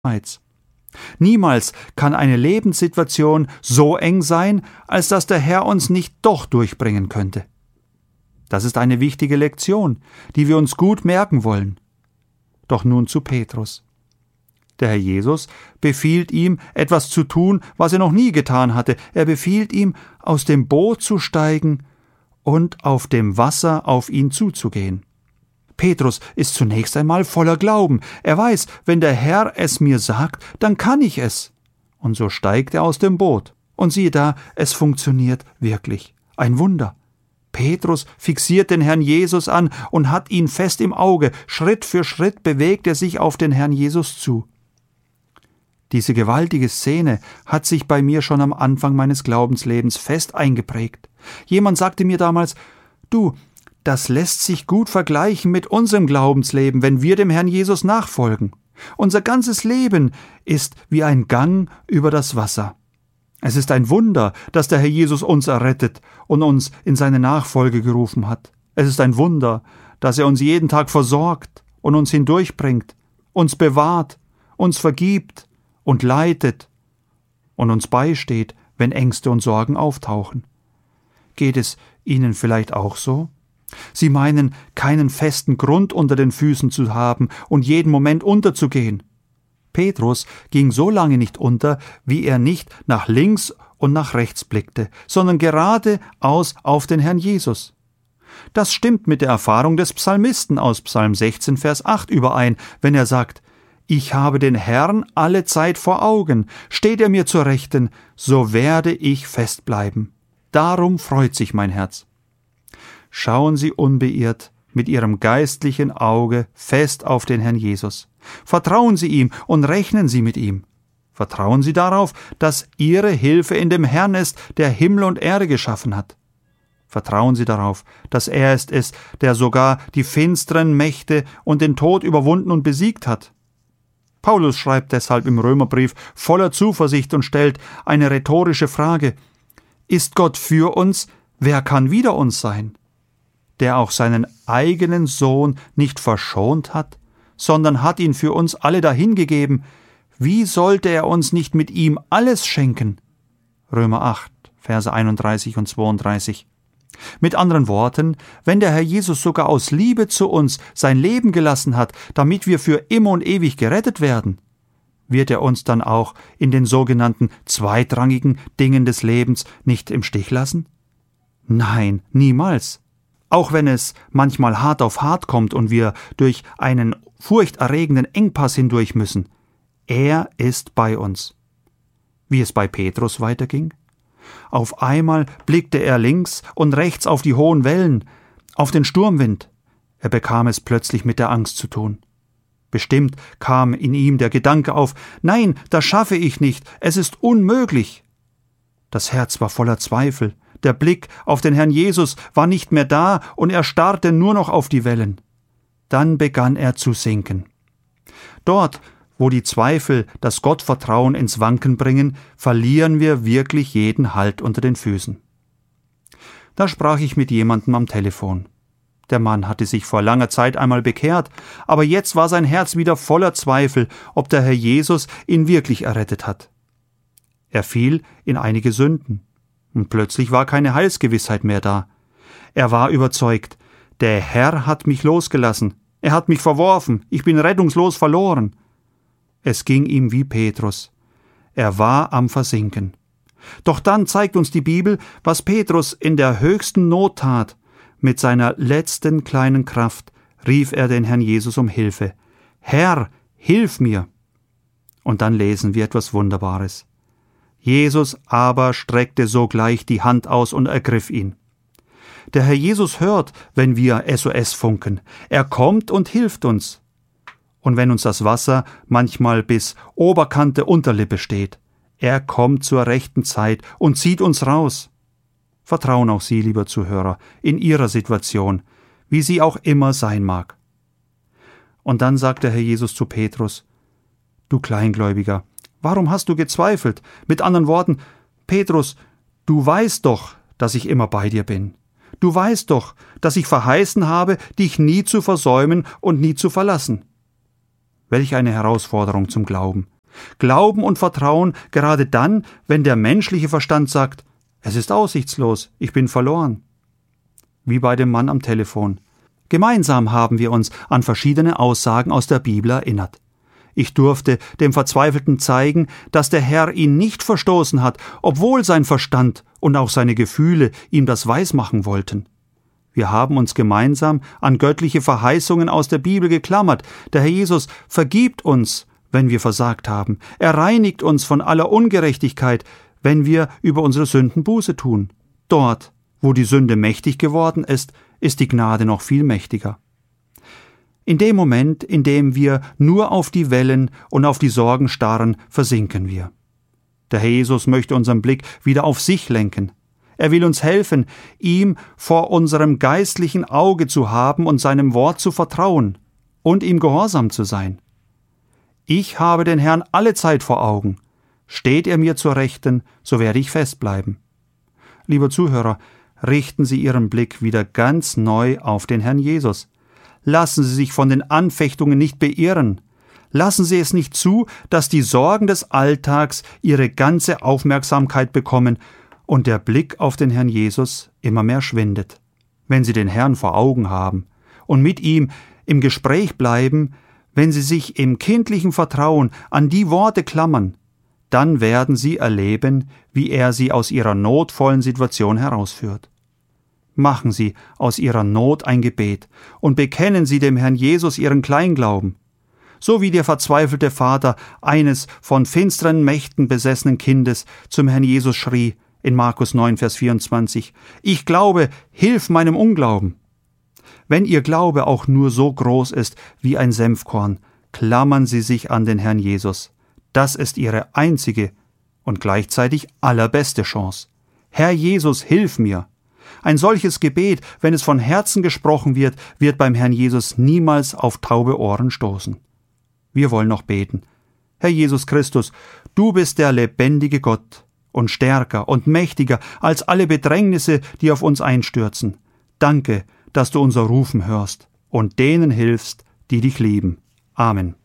Schmerz. Niemals kann eine Lebenssituation so eng sein, als dass der Herr uns nicht doch durchbringen könnte. Das ist eine wichtige Lektion, die wir uns gut merken wollen. Doch nun zu Petrus. Der Herr Jesus befiehlt ihm, etwas zu tun, was er noch nie getan hatte. Er befiehlt ihm, aus dem Boot zu steigen und auf dem Wasser auf ihn zuzugehen. Petrus ist zunächst einmal voller Glauben. Er weiß, wenn der Herr es mir sagt, dann kann ich es. Und so steigt er aus dem Boot. Und siehe da, es funktioniert wirklich. Ein Wunder. Petrus fixiert den Herrn Jesus an und hat ihn fest im Auge. Schritt für Schritt bewegt er sich auf den Herrn Jesus zu. Diese gewaltige Szene hat sich bei mir schon am Anfang meines Glaubenslebens fest eingeprägt. Jemand sagte mir damals, du, das lässt sich gut vergleichen mit unserem Glaubensleben, wenn wir dem Herrn Jesus nachfolgen. Unser ganzes Leben ist wie ein Gang über das Wasser. Es ist ein Wunder, dass der Herr Jesus uns errettet und uns in seine Nachfolge gerufen hat. Es ist ein Wunder, dass er uns jeden Tag versorgt und uns hindurchbringt, uns bewahrt, uns vergibt und leitet und uns beisteht, wenn Ängste und Sorgen auftauchen. Geht es Ihnen vielleicht auch so? Sie meinen, keinen festen Grund unter den Füßen zu haben und jeden Moment unterzugehen. Petrus ging so lange nicht unter, wie er nicht nach links und nach rechts blickte, sondern geradeaus auf den Herrn Jesus. Das stimmt mit der Erfahrung des Psalmisten aus Psalm 16, Vers 8 überein, wenn er sagt, »Ich habe den Herrn alle Zeit vor Augen, steht er mir zur Rechten, so werde ich festbleiben. Darum freut sich mein Herz.« Schauen Sie unbeirrt mit Ihrem geistlichen Auge fest auf den Herrn Jesus. Vertrauen Sie ihm und rechnen Sie mit ihm. Vertrauen Sie darauf, dass Ihre Hilfe in dem Herrn ist, der Himmel und Erde geschaffen hat. Vertrauen Sie darauf, dass er es ist, der sogar die finsteren Mächte und den Tod überwunden und besiegt hat. Paulus schreibt deshalb im Römerbrief voller Zuversicht und stellt eine rhetorische Frage: Ist Gott für uns, wer kann wider uns sein? Der auch seinen eigenen Sohn nicht verschont hat, sondern hat ihn für uns alle dahingegeben, wie sollte er uns nicht mit ihm alles schenken? Römer 8, Verse 31 und 32. Mit anderen Worten, wenn der Herr Jesus sogar aus Liebe zu uns sein Leben gelassen hat, damit wir für immer und ewig gerettet werden, wird er uns dann auch in den sogenannten zweitrangigen Dingen des Lebens nicht im Stich lassen? Nein, niemals. Auch wenn es manchmal hart auf hart kommt und wir durch einen furchterregenden Engpass hindurch müssen, er ist bei uns. Wie es bei Petrus weiterging? Auf einmal blickte er links und rechts auf die hohen Wellen, auf den Sturmwind. Er bekam es plötzlich mit der Angst zu tun. Bestimmt kam in ihm der Gedanke auf, nein, das schaffe ich nicht, es ist unmöglich. Das Herz war voller Zweifel. Der Blick auf den Herrn Jesus war nicht mehr da und er starrte nur noch auf die Wellen. Dann begann er zu sinken. Dort, wo die Zweifel das Gottvertrauen ins Wanken bringen, verlieren wir wirklich jeden Halt unter den Füßen. Da sprach ich mit jemandem am Telefon. Der Mann hatte sich vor langer Zeit einmal bekehrt, aber jetzt war sein Herz wieder voller Zweifel, ob der Herr Jesus ihn wirklich errettet hat. Er fiel in einige Sünden. Und plötzlich war keine Heilsgewissheit mehr da. Er war überzeugt, der Herr hat mich losgelassen, er hat mich verworfen, ich bin rettungslos verloren. Es ging ihm wie Petrus. Er war am Versinken. Doch dann zeigt uns die Bibel, was Petrus in der höchsten Not tat. Mit seiner letzten kleinen Kraft rief er den Herrn Jesus um Hilfe. Herr, hilf mir! Und dann lesen wir etwas Wunderbares. Jesus aber streckte sogleich die Hand aus und ergriff ihn. Der Herr Jesus hört, wenn wir SOS funken. Er kommt und hilft uns. Und wenn uns das Wasser manchmal bis Oberkante Unterlippe steht, er kommt zur rechten Zeit und zieht uns raus. Vertrauen auch Sie, lieber Zuhörer, in Ihrer Situation, wie sie auch immer sein mag. Und dann sagt der Herr Jesus zu Petrus: Du Kleingläubiger, warum hast du gezweifelt? Mit anderen Worten, Petrus, du weißt doch, dass ich immer bei dir bin. Du weißt doch, dass ich verheißen habe, dich nie zu versäumen und nie zu verlassen. Welch eine Herausforderung zum Glauben. Glauben und Vertrauen gerade dann, wenn der menschliche Verstand sagt, es ist aussichtslos, ich bin verloren. Wie bei dem Mann am Telefon. Gemeinsam haben wir uns an verschiedene Aussagen aus der Bibel erinnert. Ich durfte dem Verzweifelten zeigen, dass der Herr ihn nicht verstoßen hat, obwohl sein Verstand und auch seine Gefühle ihm das weismachen wollten. Wir haben uns gemeinsam an göttliche Verheißungen aus der Bibel geklammert. Der Herr Jesus vergibt uns, wenn wir versagt haben. Er reinigt uns von aller Ungerechtigkeit, wenn wir über unsere Sünden Buße tun. Dort, wo die Sünde mächtig geworden ist, ist die Gnade noch viel mächtiger. In dem Moment, in dem wir nur auf die Wellen und auf die Sorgen starren, versinken wir. Der Herr Jesus möchte unseren Blick wieder auf sich lenken. Er will uns helfen, ihm vor unserem geistlichen Auge zu haben und seinem Wort zu vertrauen und ihm gehorsam zu sein. Ich habe den Herrn alle Zeit vor Augen. Steht er mir zur Rechten, so werde ich festbleiben. Lieber Zuhörer, richten Sie Ihren Blick wieder ganz neu auf den Herrn Jesus. Lassen Sie sich von den Anfechtungen nicht beirren. Lassen Sie es nicht zu, dass die Sorgen des Alltags Ihre ganze Aufmerksamkeit bekommen und der Blick auf den Herrn Jesus immer mehr schwindet. Wenn Sie den Herrn vor Augen haben und mit ihm im Gespräch bleiben, wenn Sie sich im kindlichen Vertrauen an die Worte klammern, dann werden Sie erleben, wie er Sie aus Ihrer notvollen Situation herausführt. Machen Sie aus Ihrer Not ein Gebet und bekennen Sie dem Herrn Jesus Ihren Kleinglauben. So wie der verzweifelte Vater eines von finsteren Mächten besessenen Kindes zum Herrn Jesus schrie, in Markus 9, Vers 24, »Ich glaube, hilf meinem Unglauben!« Wenn Ihr Glaube auch nur so groß ist wie ein Senfkorn, klammern Sie sich an den Herrn Jesus. Das ist Ihre einzige und gleichzeitig allerbeste Chance. Herr Jesus, hilf mir! Ein solches Gebet, wenn es von Herzen gesprochen wird, wird beim Herrn Jesus niemals auf taube Ohren stoßen. Wir wollen noch beten. Herr Jesus Christus, du bist der lebendige Gott und stärker und mächtiger als alle Bedrängnisse, die auf uns einstürzen. Danke, dass du unser Rufen hörst und denen hilfst, die dich lieben. Amen.